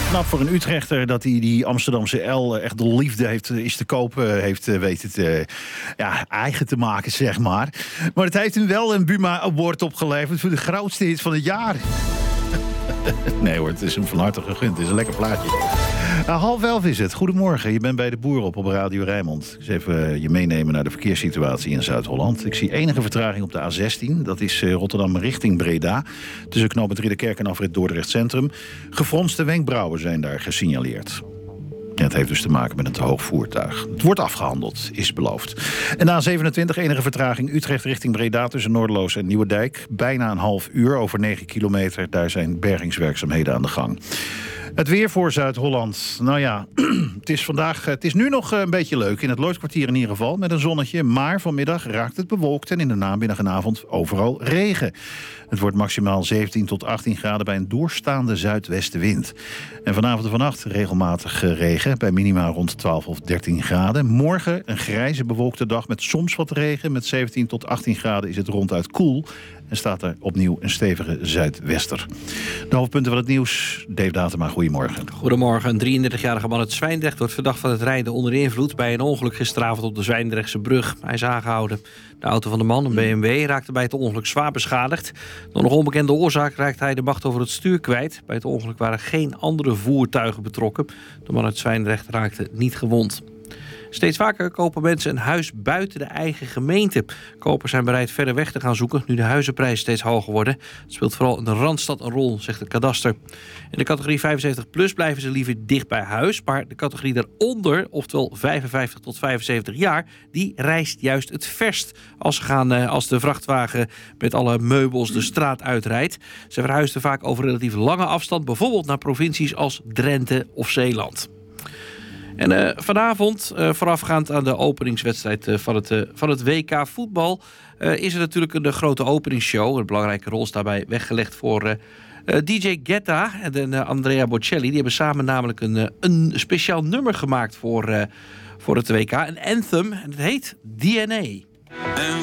Knap voor een Utrechter dat hij die Amsterdamse L echt de liefde is te kopen heeft weten te, eigen te maken, zeg maar. Maar het heeft hem wel een Buma Award opgeleverd voor de grootste hit van het jaar. Nee hoor, het is hem van harte gegund. Het is een lekker plaatje. 10:30 is het. Goedemorgen, je bent bij de Boer op Radio Rijnmond. Ik eens even je meenemen naar de verkeerssituatie in Zuid-Holland. Ik zie enige vertraging op de A16. Dat is Rotterdam richting Breda. Tussen knooppunt Ridderkerk en afrit Dordrecht Centrum. Gefronste wenkbrauwen zijn daar gesignaleerd. Ja, het heeft dus te maken met een te hoog voertuig. Het wordt afgehandeld, is beloofd. En na 27 enige vertraging Utrecht richting Breda tussen Noorderloos en Nieuwedijk. Bijna een half uur over 9 kilometer. Daar zijn bergingswerkzaamheden aan de gang. Het weer voor Zuid-Holland. Nou ja, het is nu nog een beetje leuk. In het Lloydkwartier in ieder geval, met een zonnetje. Maar vanmiddag raakt het bewolkt en in de namiddag en avond overal regen. Het wordt maximaal 17 tot 18 graden bij een doorstaande zuidwestenwind. En vanavond en vannacht regelmatig regen bij minima rond 12 of 13 graden. Morgen een grijze bewolkte dag met soms wat regen. Met 17 tot 18 graden is het ronduit koel. En staat er opnieuw een stevige zuidwester. De hoofdpunten van het nieuws. Dave Datema, goedemorgen. Goedemorgen. Een 33-jarige man uit Zwijndrecht wordt verdacht van het rijden onder invloed bij een ongeluk gisteravond op de Zwijndrechtse brug. Hij is aangehouden. De auto van de man, een BMW, raakte bij het ongeluk zwaar beschadigd. Door nog onbekende oorzaak raakte hij de macht over het stuur kwijt. Bij het ongeluk waren geen andere voertuigen betrokken. De man uit Zwijndrecht raakte niet gewond. Steeds vaker kopen mensen een huis buiten de eigen gemeente. Kopers zijn bereid verder weg te gaan zoeken nu de huizenprijzen steeds hoger worden. Het speelt vooral in de Randstad een rol, zegt het kadaster. In de categorie 75+ blijven ze liever dicht bij huis. Maar de categorie daaronder, oftewel 55 tot 75 jaar, die reist juist het verst als de vrachtwagen met alle meubels de straat uitrijdt. Ze verhuisden vaak over relatief lange afstand, bijvoorbeeld naar provincies als Drenthe of Zeeland. En vanavond, voorafgaand aan de openingswedstrijd van het WK voetbal, is er natuurlijk een grote openingsshow. Een belangrijke rol is daarbij weggelegd voor DJ Guetta en Andrea Bocelli. Die hebben samen namelijk een speciaal nummer gemaakt voor het WK. Een anthem, en het heet DNA.